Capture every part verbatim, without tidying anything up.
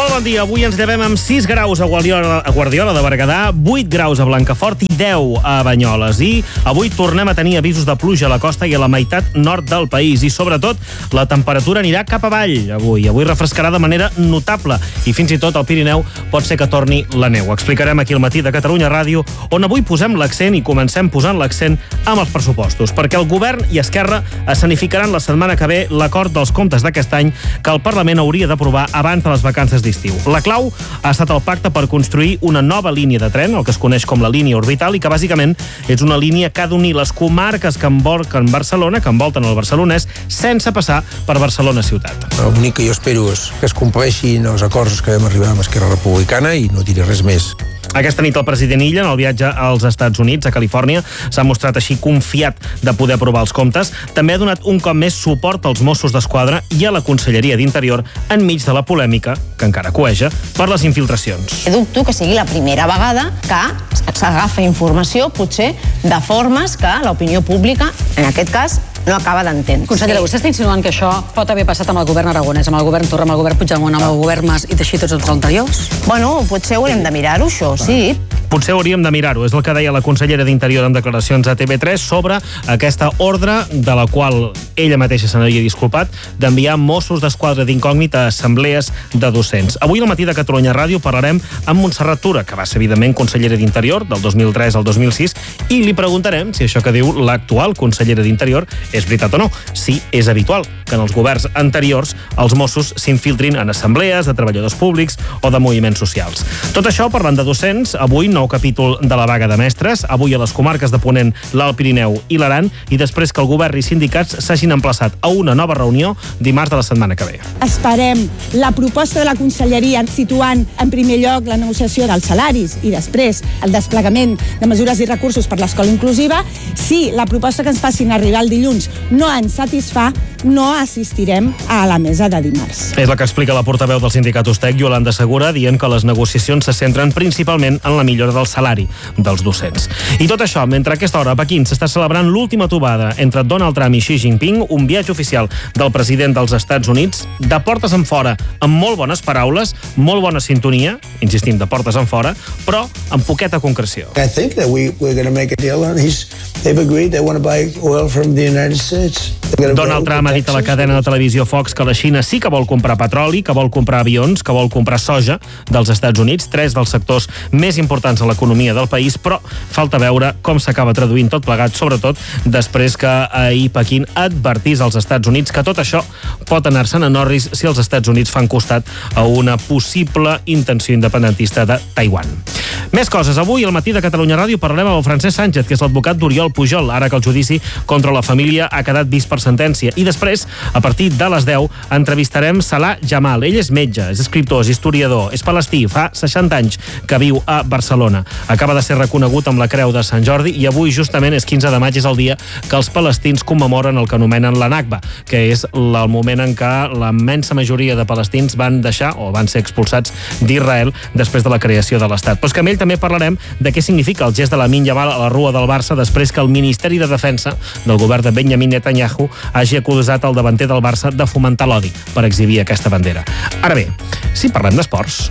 Molt bon dia. Avui ens llevem amb sis graus a Guardiola, a Guardiola de Berguedà, vuit graus a Blancafort i deu a Banyoles. I avui tornem a tenir avisos de pluja a la costa i a la meitat nord del país. I sobretot, la temperatura anirà cap avall avui. Avui refrescarà de manera notable i fins i tot al Pirineu pot ser que torni la neu. Ho explicarem aquí al Matí de Catalunya Ràdio, on avui posem l'accent i comencem posant l'accent amb els pressupostos, perquè el govern i Esquerra escenificaran la setmana que ve l'acord dels comptes d'aquest any que el Parlament hauria d'aprovar abans de les vacances d'estiu. La clau ha estat el pacte per construir una nova línia de tren, el que es coneix com la línia orbital, i que bàsicament és una línia que ha d'unir les comarques que envolten Barcelona, que envolten el barcelonès, sense passar per Barcelona ciutat. L'únic que jo espero és que es compleixin els acords que vam arribar amb Esquerra Republicana i no diré res més. Aquesta nit el president Illa, en el viatge als Estats Units, a Califòrnia, s'ha mostrat així confiat de poder aprovar els comptes. També ha donat un cop més suport als Mossos d'Esquadra i a la Conselleria d'Interior enmig de la polèmica, que encara coeja, per les infiltracions. Dubto que sigui la primera vegada que s'agafa informació, potser, de formes que l'opinió pública, en aquest cas, no acaba d'entendre. Consellera, vostè està insinuant que això pot haver passat amb el govern aragonès, amb el govern Torra, amb el govern Puigdemont, amb el govern Mas i teixir tots els anteriors? Bueno, potser haurem de mirar-ho, això, sí. Potser hauríem de mirar-ho. És el que deia la consellera d'Interior en declaracions a T V tres sobre aquesta ordre de la qual ella mateixa se n'havia disculpat d'enviar Mossos d'Esquadra d'incògnita a assemblees de docents. Avui al Matí de Catalunya Ràdio parlarem amb Montserrat Tura, que va ser evidentment consellera d'Interior del dos mil tres al dos mil sis, i li preguntarem si això que diu l'actual consellera d'Interior és veritat o no. Si és habitual que en els governs anteriors els Mossos s'infiltrin en assemblees de treballadors públics o de moviments socials. Tot això parlant de docents, avui nou capítol de la vaga de mestres, avui a les comarques de Ponent, l'Alt Pirineu i l'Aran, i després que el govern i sindicats s'hagin emplaçat a una nova reunió dimarts de la setmana que ve. Esperem la proposta de la Conselleria situant en primer lloc la negociació dels salaris i després el desplegament de mesures i recursos per l'escola inclusiva. Si la proposta que ens facin arribar el dilluns no ens satisfà, no assistirem a la mesa de dimarts. És la que explica la portaveu del sindicat Ustec, Yolanda Segura, dient que les negociacions se centren principalment en la millora del salari dels docents. I tot això, mentre a aquesta hora a Pequín s'està celebrant l'última trobada entre Donald Trump i Xi Jinping, un viatge oficial del president dels Estats Units, de portes enfora, amb molt bones paraules, molt bona sintonia, insistim, de portes enfora, però amb poqueta concreció. I think that we, we're going to make a deal and he's, they've agreed they want to buy oil from the United States. Donald Trump ha dit a la cadena de televisió Fox que la Xina sí que vol comprar petroli, que vol comprar avions, que vol comprar soja dels Estats Units, tres dels sectors més importants a l'economia del país, però falta veure com s'acaba traduint tot plegat, sobretot després que ahir Pequín advertís als Estats Units que tot això pot anar-se'n a Norris si els Estats Units fan costat a una possible intenció independentista de Taiwan. Més coses. Avui al Matí de Catalunya Ràdio parlarem amb el Francesc Sánchez, que és l'advocat d'Oriol Pujol, ara que el judici contra la família ha quedat vist per sentència. I després, a partir de les deu, entrevistarem Salah Jamal. Ell és metge, és escriptor, és historiador, és palestí, fa seixanta anys que viu a Barcelona. Acaba de ser reconegut amb la Creu de Sant Jordi i avui justament és quinze de maig, és el dia que els palestins commemoren el que anomenen la Nakba, que és el moment en què la immensa majoria de palestins van deixar o van ser expulsats d'Israel després de la creació de l'Estat. Però és que amb ell també parlarem de què significa el gest de Lamine Yamal a la rua del Barça després que el Ministeri de Defensa del govern de Benjamin Netanyahu hagi acusat el davanter del Barça de fomentar l'odi per exhibir aquesta bandera. Ara bé, si parlem d'esports...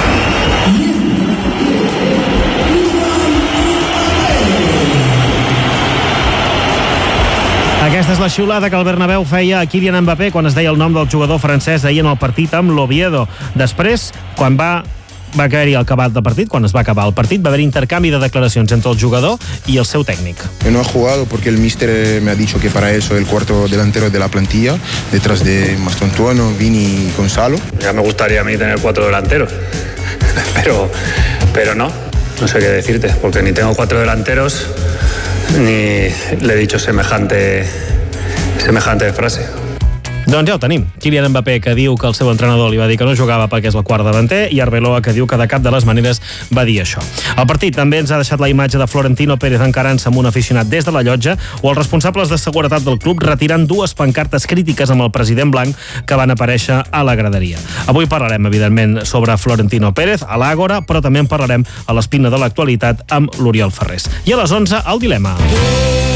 Aquesta és la xiulada que el Bernabéu feia a Kylian Mbappé quan es deia el nom del jugador francès ahir en el partit amb l'Oviedo. Després, quan va va haver-hi el acabat del partit, quan es va acabar el partit, va haver intercanvi de declaracions entre el jugador i el seu tècnic. Yo no he jugado porque el míster me ha dicho que para eso el cuarto delantero de la plantilla, detrás de Mastontuono, Vini y Gonzalo. Ya me gustaría a mí tener cuatro delanteros, pero, pero no, no sé qué decirte, porque ni tengo cuatro delanteros, ni le he dicho semejante, semejante frase. Doncs ja ho tenim. Kylian Mbappé, que diu que el seu entrenador li va dir que no jugava perquè és el quart davanter, i Arbeloa, que diu que de cap de les maneres va dir això. El partit també ens ha deixat la imatge de Florentino Pérez encarant-se amb un aficionat des de la llotja, o els responsables de seguretat del club retirant dues pancartes crítiques amb el president blanc que van aparèixer a la graderia. Avui parlarem, evidentment, sobre Florentino Pérez a l'Àgora, però també en parlarem a l'Espina de l'actualitat amb l'Oriol Ferrés. I a les onze, el dilema.